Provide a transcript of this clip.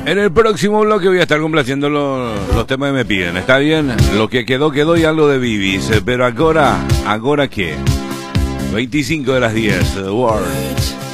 En el próximo bloque voy a estar complaciendo los temas que me piden. ¿Está bien? Lo que quedó, quedó y algo de Bibis. Pero ¿ahora qué? 25 de las 10. Word.